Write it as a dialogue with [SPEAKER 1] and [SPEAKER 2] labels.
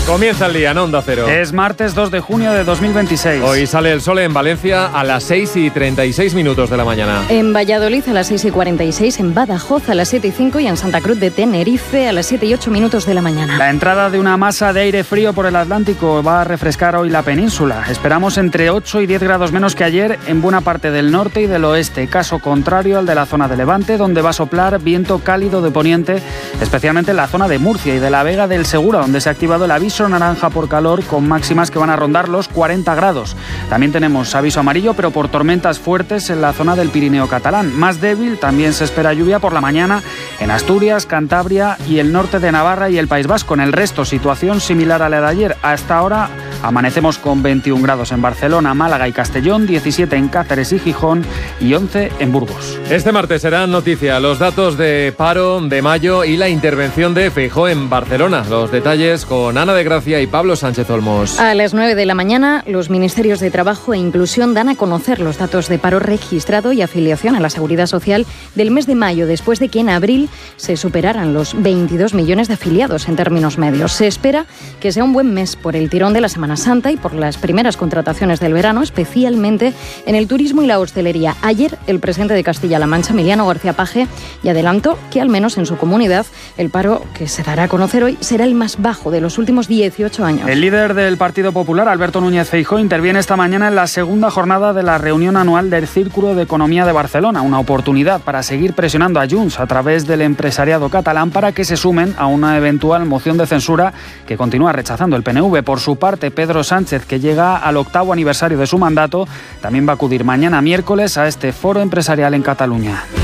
[SPEAKER 1] Comienza el día en Onda Cero.
[SPEAKER 2] Es martes 2 de junio de 2026.
[SPEAKER 1] Hoy sale el sol en Valencia a las 6:36 de la mañana.
[SPEAKER 3] En Valladolid a las 6:46, en Badajoz a las 7:05 y en Santa Cruz de Tenerife a las 7:08 de la mañana.
[SPEAKER 2] La entrada de una masa de aire frío por el Atlántico va a refrescar hoy la península. Esperamos entre 8 y 10 grados menos que ayer en buena parte del norte y del oeste, caso contrario al de la zona de Levante, donde va a soplar viento cálido de poniente, especialmente en la zona de Murcia y de la Vega del Segura, donde se ha activado el aviso naranja por calor con máximas que van a rondar los 40 grados. También tenemos aviso amarillo, pero por tormentas fuertes en la zona del Pirineo catalán. Más débil, también se espera lluvia por la mañana en Asturias, Cantabria y el norte de Navarra y el País Vasco. En el resto, situación similar a la de ayer. Hasta ahora amanecemos con 21 grados en Barcelona, Málaga y Castellón, 17 en Cáceres y Gijón y 11 en Burgos.
[SPEAKER 1] Este martes serán noticia los datos de paro de mayo y la intervención de Feijóo en Barcelona. Los detalles con Ana de Gracia y Pablo Sánchez Olmos.
[SPEAKER 3] A las 9 de la mañana, los ministerios de Trabajo e Inclusión dan a conocer los datos de paro registrado y afiliación a la Seguridad Social del mes de mayo, después de que en abril se superaran los 22 millones de afiliados en términos medios. Se espera que sea un buen mes por el tirón de la Semana Santa y por las primeras contrataciones del verano, especialmente en el turismo y la hostelería. Ayer, el presidente de Castilla-La Mancha, Emiliano García Paje, y adelantó que al menos en su comunidad el paro que se dará a conocer hoy será el más bajo de los últimos 18 años.
[SPEAKER 2] El líder del Partido Popular, Alberto Núñez Feijóo, interviene esta mañana en la segunda jornada de la reunión anual del Círculo de Economía de Barcelona, una oportunidad para seguir presionando a Junts a través del empresariado catalán para que se sumen a una eventual moción de censura que continúa rechazando el PNV. Por su parte, Pedro Sánchez, que llega al 8º aniversario de su mandato, también va a acudir mañana miércoles a este foro empresarial en Cataluña.